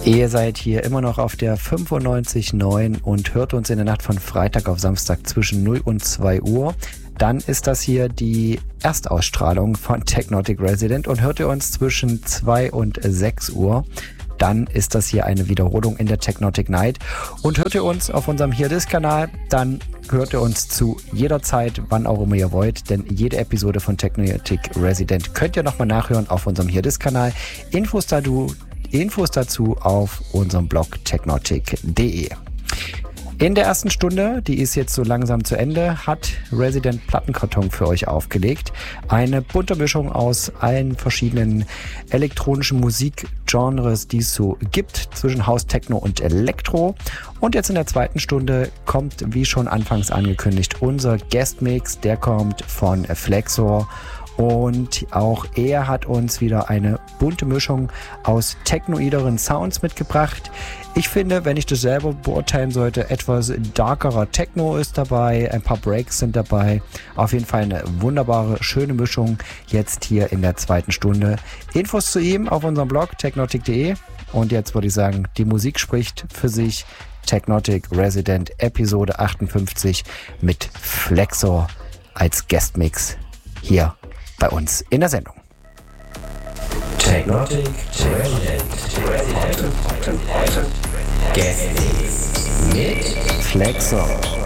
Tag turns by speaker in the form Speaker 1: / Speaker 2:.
Speaker 1: Ihr seid hier immer noch auf der 95.9 und hört uns in der Nacht von Freitag auf Samstag zwischen 0 und 2 Uhr. Dann ist das hier die Erstausstrahlung von Technotic Resident und hört ihr uns zwischen 2 und 6 Uhr. Dann ist das hier eine Wiederholung in der Technotic Night. Und hört ihr uns auf unserem Here-Disc-Kanal, dann hört ihr uns zu jeder Zeit, wann auch immer ihr wollt, denn jede Episode von Technotic Resident könnt ihr nochmal nachhören auf unserem Here-Disc-Kanal. Infos dazu auf unserem Blog technotic.de. In der ersten Stunde, die ist jetzt so langsam zu Ende, hat Resident Plattenkarton für euch aufgelegt. Eine bunte Mischung aus allen verschiedenen elektronischen Musikgenres, die es so gibt, zwischen House, Techno und Elektro. Und jetzt in der zweiten Stunde kommt, wie schon anfangs angekündigt, unser Guestmix. Der kommt von Flexor. Und auch er hat uns wieder eine bunte Mischung aus technoideren Sounds mitgebracht. Ich finde, wenn ich das selber beurteilen sollte, etwas darkerer Techno ist dabei, ein paar Breaks sind dabei. Auf jeden Fall eine wunderbare, schöne Mischung jetzt hier in der zweiten Stunde. Infos zu ihm auf unserem Blog technotic.de. Und jetzt würde ich sagen, die Musik spricht für sich. Technotic Resident Episode 58 mit Flexor als Guestmix hier bei uns in der Sendung.
Speaker 2: Technotic Resident heute Guestmix mit
Speaker 1: Flexor.